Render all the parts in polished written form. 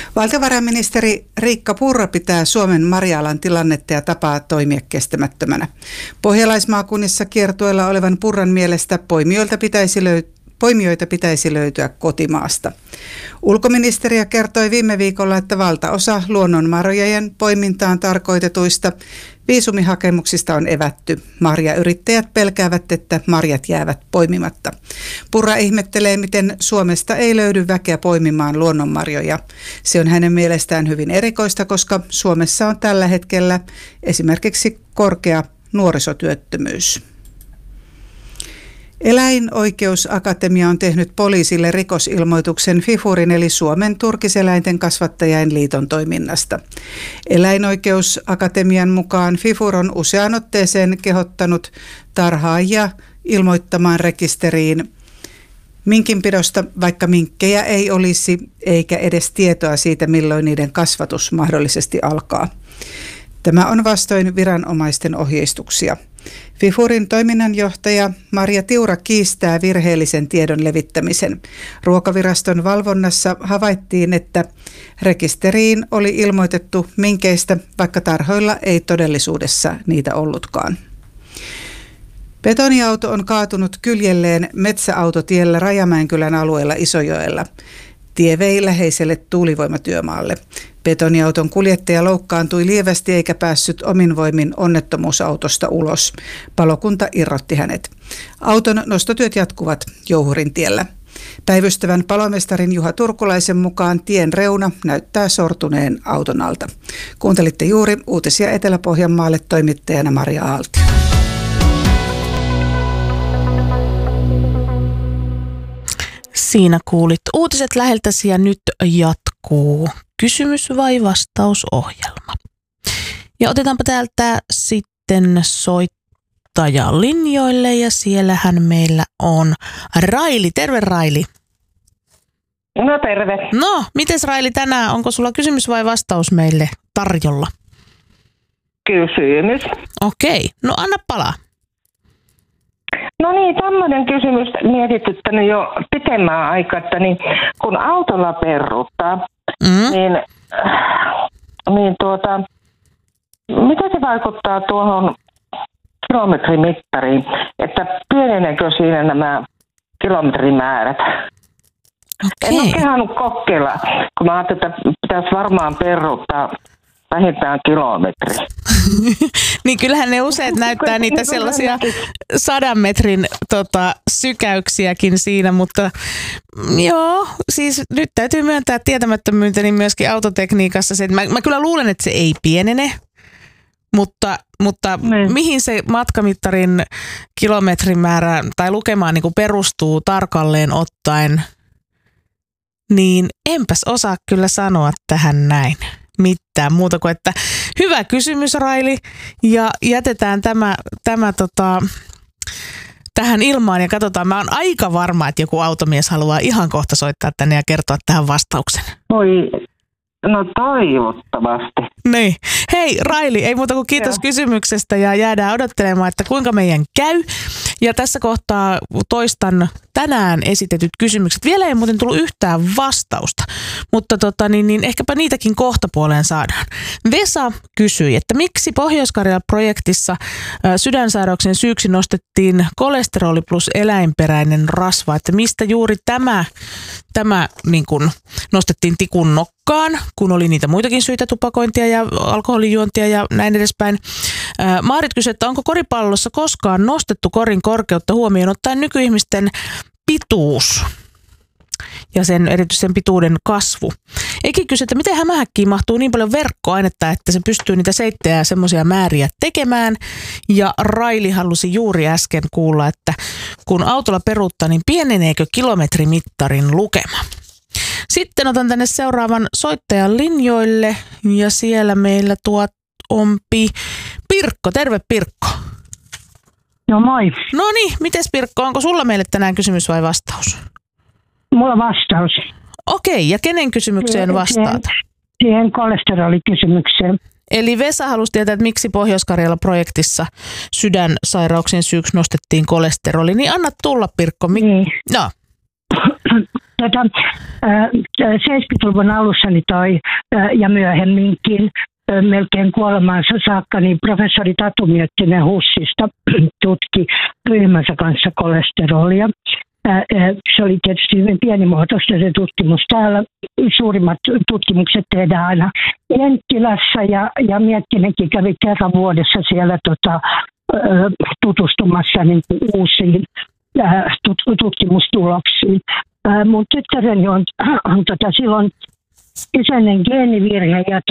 Valtiovarainministeri Riikka Purra pitää Suomen marja-alan tilannetta ja tapaa toimia kestämättömänä. Pohjalaismaakunnissa kiertueella olevan Purran mielestä poimijoita pitäisi löytyä kotimaasta. Ulkoministeriö kertoi viime viikolla, että valtaosa luonnonmarjojen poimintaan tarkoitetuista viisumihakemuksista on evätty. Marjayrittäjät pelkäävät, että marjat jäävät poimimatta. Purra ihmettelee, miten Suomesta ei löydy väkeä poimimaan luonnonmarjoja. Se on hänen mielestään hyvin erikoista, koska Suomessa on tällä hetkellä esimerkiksi korkea nuorisotyöttömyys. Eläinoikeusakatemia on tehnyt poliisille rikosilmoituksen FIFURin eli Suomen turkiseläinten kasvattajien liiton toiminnasta. Eläinoikeusakatemian mukaan FIFUR on useaan otteeseen kehottanut tarhaajia ilmoittamaan rekisteriin minkinpidosta, vaikka minkkejä ei olisi eikä edes tietoa siitä, milloin niiden kasvatus mahdollisesti alkaa. Tämä on vastoin viranomaisten ohjeistuksia. FIFURin toiminnanjohtaja Marja Tiura kiistää virheellisen tiedon levittämisen. Ruokaviraston valvonnassa havaittiin, että rekisteriin oli ilmoitettu minkeistä, vaikka tarhoilla ei todellisuudessa niitä ollutkaan. Betoniauto on kaatunut kyljelleen metsäautotiellä Rajamäenkylän alueella Isojoella. Tie vei läheiselle tuulivoimatyömaalle. Betoniauton kuljettaja loukkaantui lievästi eikä päässyt omin voimin onnettomuusautosta ulos. Palokunta irrotti hänet. Auton nostotyöt jatkuvat Jouhurintiellä. Päivystävän palomestarin Juha Turkulaisen mukaan tien reuna näyttää sortuneen auton alta. Kuuntelitte juuri uutisia Etelä-Pohjanmaalle, toimittajana Maria Aaltio. Siinä kuulit uutiset läheltäsi ja nyt jatkuu kysymys vai vastausohjelma. Ja otetaanpa täältä sitten soittaja linjoille ja siellähän meillä on Raili. Terve Raili. No terve. No, mites Raili tänään? Onko sulla kysymys vai vastaus meille tarjolla? Kysymys. Okei, no anna palaa. No niin, tämmöinen kysymys mietityttänyt jo pitemmän aikaa, että niin, kun autolla peruuttaa, niin mitä se vaikuttaa tuohon kilometrimittariin, että pieneneekö siinä nämä kilometrimäärät? Okei. En ole kehannut kokeilla, kun mä ajattelin, että pitäisi varmaan peruuttaa vähintään kilometri. Niin kyllähän ne usein näyttää niitä sellaisia 100 metrin sykäyksiäkin siinä, mutta joo, siis nyt täytyy myöntää tietämättömyyteni myöskin autotekniikassa se, että mä kyllä luulen, että se ei pienene, mutta mihin se matkamittarin kilometrimäärä tai lukemaan niin kuin perustuu tarkalleen ottaen, niin enpäs osaa kyllä sanoa tähän näin mitään muuta kuin, että hyvä kysymys Raili ja jätetään tämä tähän ilmaan ja katsotaan. Mä oon aika varma, että joku automies haluaa ihan kohta soittaa tänne ja kertoa tähän vastauksen. Oi, no toivottavasti. Niin. Hei Raili, ei muuta kuin kiitos kysymyksestä ja jäädään odottelemaan, että kuinka meidän käy. Ja tässä kohtaa toistan tänään esitetyt kysymykset. Vielä ei muuten tullut yhtään vastausta, mutta ehkäpä niitäkin kohtapuoleen saadaan. Vesa kysyi, että miksi Pohjois-Karjala-projektissa sydänsairauksien syyksi nostettiin kolesteroli plus eläinperäinen rasva, että mistä juuri tämä niin kuin nostettiin tikun nokkaan, kun oli niitä muitakin syitä, tupakointia ja alkoholijuontia ja näin edespäin. Maarit kysyi, että onko koripallossa koskaan nostettu korin korkeutta huomioon ottaen nykyihmisten pituus ja erityisesti sen pituuden kasvu. Eikin kysy, että miten hämähäkkiin mahtuu niin paljon verkkoainetta, että se pystyy niitä seittejä ja semmoisia määriä tekemään. Ja Raili halusi juuri äsken kuulla, että kun autolla peruuttaa, niin pieneneekö kilometrimittarin lukema. Sitten otan tänne seuraavan soittajan linjoille ja siellä meillä on Pirkko. Terve Pirkko. No moi. No niin, mites Pirkko, onko sulla meille tänään kysymys vai vastaus? Mulla vastaus. Okei, ja kenen kysymykseen vastaat? Siihen kolesterolikysymykseen. Eli Vesa halusi tietää, että miksi Pohjois-Karjala-projektissa sydänsairauksien syyksi nostettiin kolesteroli. Niin anna tulla Pirkko. Niin. No. 70-luvun alussa niin ja myöhemminkin melkein kuolemaansa saakka, niin professori Tatu Miettinen HUSista tutki ryhmänsä kanssa kolesterolia. Se oli tietysti hyvin pienimuotoista se tutkimus. Täällä suurimmat tutkimukset tehdään aina Jenttilässä ja Miettinenkin kävi kerran vuodessa siellä tutustumassa niin kuin uusiin tutkimustuloksiin. Mun tyttäreni on silloin kyseinen geenivirhe ja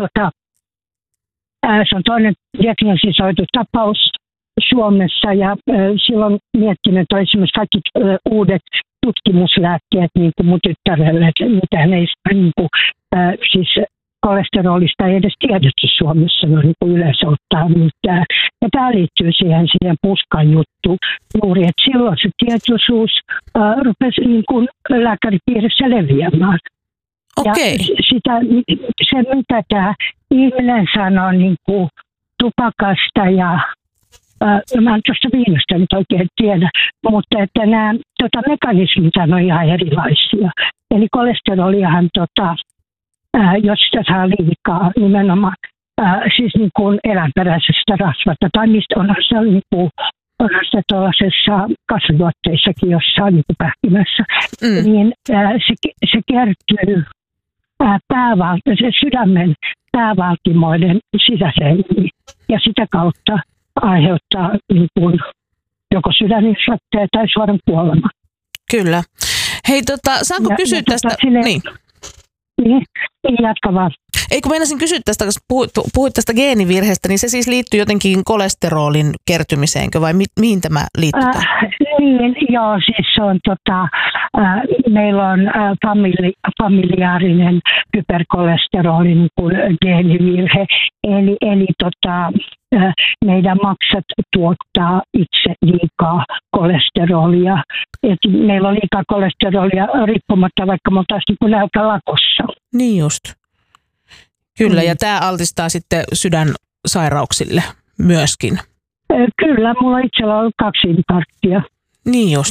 se on toinen diagnostisoitu tapaus Suomessa ja silloin Miettinen toi esimerkiksi kaikki uudet tutkimuslääkkeet niin kuin mun tyttärelle, että mitään ei niin kuin, siis kolesterolista ei edes tiedetty Suomessa niin kuin yleensä ottaa mitään. Ja tämä liittyy siihen puskan juttuun juuri, että silloin se tietoisuus rupesi niin kuin lääkäripiirissä leviämään. Okei. Ja se, mitä tämä ihminen sanoo niin kuin tupakasta ja mä en tuosta viinasta nyt oikein tiedä, mutta että nämä mekanismit on ihan erilaisia. Eli kolesteroliahan, jos sitä saa liikaa nimenomaan, siis niin kuin eläinperäisestä rasvasta, tai mistä onhan se tuollaisessa kasvituotteissakin jossain niin kuin pähkinössä, niin se kertyy se sydämen päävaltimoiden sisäseiniin ja sitä kautta aiheuttaa niin kuin joko sydäninfarkteja tai suoran kuolema. Kyllä. Hei, saanko kysyä tästä? Niin, jatka vaan. Ei kun meinasin kysyä tästä, kun puhuit tästä geenivirheestä, niin se siis liittyy jotenkin kolesterolin kertymiseenkö vai mihin tämä liittyy? Niin, joo, siis se on meillä on familiaarinen hyperkolesterolin geenivirhe, eli meidän maksat tuottaa itse liikaa kolesterolia. Et meillä on liikaa kolesterolia riippumatta, vaikka me oltaisiin niin nälkälakossa. Niin just. Kyllä, ja tämä altistaa sitten sydänsairauksille myöskin. Kyllä, mulla itsellä on ollut 2 infarktia. Niin just.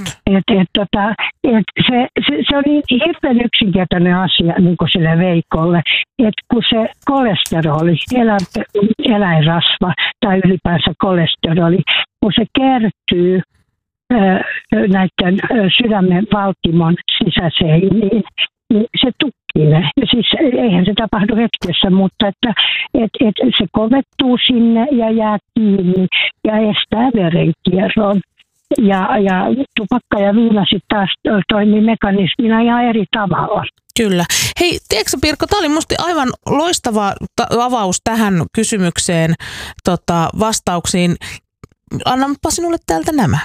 Se on niin hirveän yksinkertainen asia niin kuin sille Veikolle, että kun se kolesteroli, eläinrasva tai ylipäänsä kolesteroli, kun se kertyy näiden sydämen valtimon sisäseiniin, niin se tukkii ne. Siis eihän se tapahdu hetkessä, mutta että se kovettuu sinne ja jää kiinni ja estää verenkierron. Ja tupakka ja viina sitten taas toimii mekanismina ihan eri tavalla. Kyllä. Hei, tiedätkö Pirkko, tämä oli musta aivan loistava avaus tähän kysymykseen vastauksiin. Annanpa sinulle täältä nämä.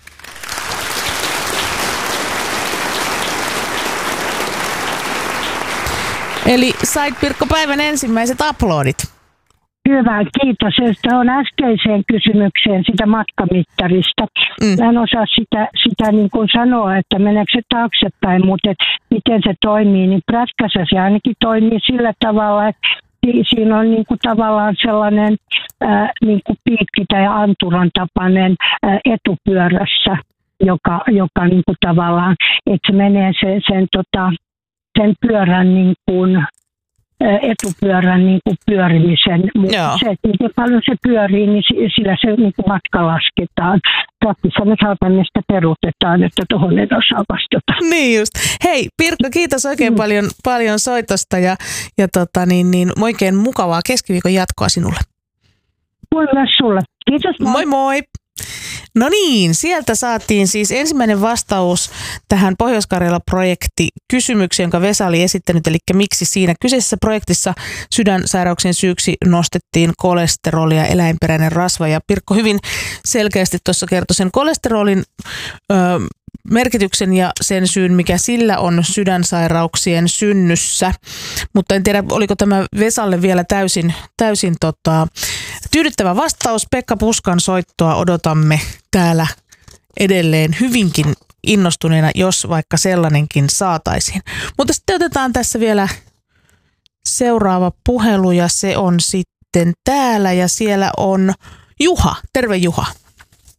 Eli sait Pirkko päivän ensimmäiset uploadit. Hyvä, kiitos. Se on äskeiseen kysymykseen sitä matkamittarista. Mä en osaa sitä niin kuin sanoa, että meneekö se taaksepäin, mutta miten se toimii, niin prätkässä se ainakin toimii sillä tavalla, että siinä on niin kuin tavallaan sellainen niin kuin piikki tai anturan tapainen etupyörässä, joka niin kuin tavallaan, että se menee sen pyörän niin kuin etupyörän niin kuin pyörimisen. Se, että miten paljon se pyörii, niin sillä se niin kuin matka lasketaan. Praktissa me saatamme sitä peruutetaan, että tuohon ei osaa vastata. Niin just. Hei Pirkko, kiitos oikein paljon soitosta ja oikein mukavaa keskiviikon jatkoa sinulle. Moi myös sulle. Kiitos. Moi moi. No niin, sieltä saatiin siis ensimmäinen vastaus tähän Pohjois-Karjala-projekti-kysymykseen, jonka Vesa oli esittänyt, eli miksi siinä kyseisessä projektissa sydänsairauksien syyksi nostettiin kolesterolia, eläinperäinen rasva. Ja Pirkko hyvin selkeästi tuossa kertoi sen kolesterolin merkityksen ja sen syyn, mikä sillä on sydänsairauksien synnyssä. Mutta en tiedä, oliko tämä Vesalle vielä täysin tyydyttävä vastaus. Pekka Puskan soittoa odotamme täällä edelleen hyvinkin innostuneena, jos vaikka sellainenkin saataisiin. Mutta sitten otetaan tässä vielä seuraava puhelu ja se on sitten täällä ja siellä on Juha. Terve Juha.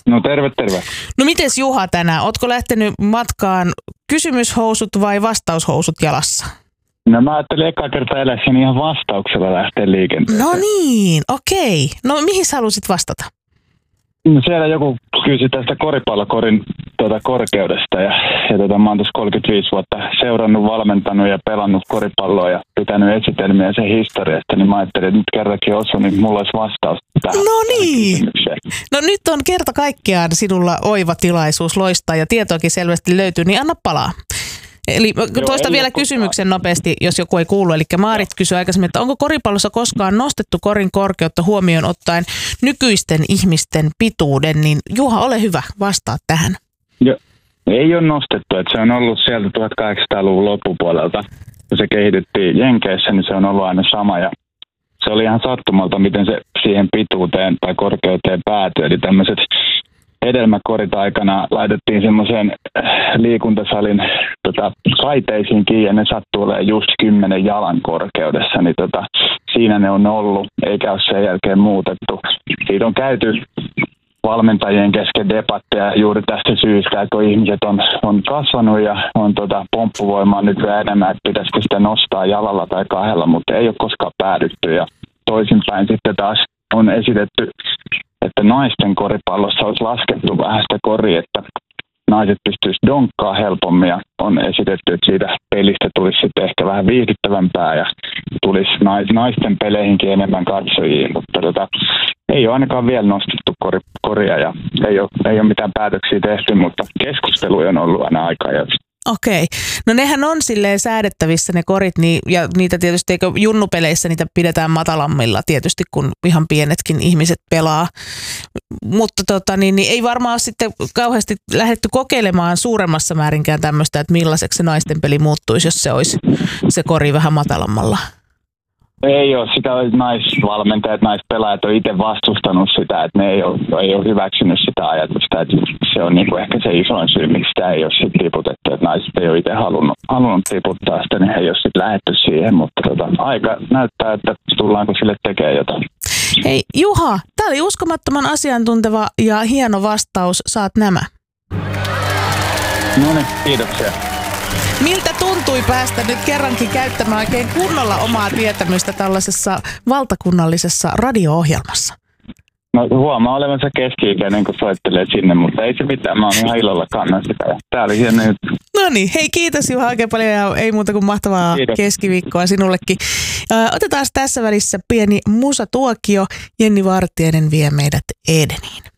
No terve. No mites Juha tänään? Ootko lähtenyt matkaan kysymyshousut vai vastaushousut jalassa? No mä ajattelin eka kertaa elässäni ihan vastauksella lähteä liikenteeseen. No niin, okei. No mihin sä halusit vastata? No siellä joku kysyi tästä koripallokorin korkeudesta ja mä oon tuossa 35 vuotta seurannut, valmentanut ja pelannut koripalloa ja pitänyt esitelmiä sen historiasta, niin mä ajattelin, että nyt kerrankin osu, niin mulla olisi vastaus tähän. No niin. No nyt on kerta kaikkiaan sinulla oiva tilaisuus loistaa ja tietoakin selvästi löytyy, niin anna palaa. Eli toistan vielä kysymyksen nopeasti, jos joku ei kuulu. Eli Maarit kysyi aikaisemmin, että onko koripallossa koskaan nostettu korin korkeutta huomioon ottaen nykyisten ihmisten pituuden, niin Juha, ole hyvä, vastaa tähän. Joo, ei ole nostettu, että se on ollut sieltä 1800-luvun loppupuolelta, kun se kehitettiin Jenkeissä, niin se on ollut aina sama ja se oli ihan sattumalta, miten se siihen pituuteen tai korkeuteen päätyi, eli tämmöiset hedelmäkorit aikana laitettiin semmoiseen liikuntasalin kaiteisiin kiinni ja ne sattuu olemaan just 10 jalan korkeudessa, niin siinä ne on ollut, eikä ole sen jälkeen muutettu. Siitä on käyty valmentajien kesken debatteja juuri tästä syystä, kun ihmiset on kasvanut ja on pomppuvoimaa nyt vielä enemmän, että pitäisikö sitä nostaa jalalla tai kahdella, mutta ei ole koskaan päädytty ja toisinpäin sitten taas on esitetty, että naisten koripallossa olisi laskettu vähän sitä koria, että naiset pystyisivät donkkaa helpommin ja on esitetty, että siitä pelistä tulisi sitten ehkä vähän viihdyttävämpää ja tulisi naisten peleihinkin enemmän katsojia, mutta ei ole ainakaan vielä nostettu koria ja ei ole mitään päätöksiä tehty, mutta keskusteluja on ollut aina aika ajoin. Okei. No nehän on silleen säädettävissä ne korit, ja niitä tietysti, eikö junnupeleissä niitä pidetään matalammilla tietysti, kun ihan pienetkin ihmiset pelaa. Mutta niin ei varmaan ole sitten kauheasti lähdetty kokeilemaan suuremmassa määrinkään tämmöistä, että millaiseksi se naisten peli muuttuisi, jos se olisi se kori vähän matalammalla. Ei ole. Sitä naisvalmentajat, naispelaajat on itse vastustanut sitä, että ne ei ole hyväksynyt sitä ajatusta. Että se on niin kuin ehkä se isoin syy, miksi sitä ei ole sitten tiputettu. Että naiset ei ole itse halunnut tiputtaa sitä, niin ei ole sitten lähdetty siihen. Mutta aika näyttää, että tullaanko sille tekemään jotain. Hei Juha, tämä oli uskomattoman asiantunteva ja hieno vastaus. Saat nämä. No niin, kiitoksia. Miltä tuntui päästä nyt kerrankin käyttämään oikein kunnolla omaa tietämystä tällaisessa valtakunnallisessa radio-ohjelmassa? No huomaa olevansa keski-ikäinen, kun soittelee sinne, mutta ei se mitään. Mä oon ihan ilolla kannan sitä. Tää oli hieno juttu. No niin, hei kiitos Juha oikein paljon ja ei muuta kuin mahtavaa keskiviikkoa sinullekin. Otetaan tässä välissä pieni musatuokio. Jenni Vartiainen vie meidät Edeniin.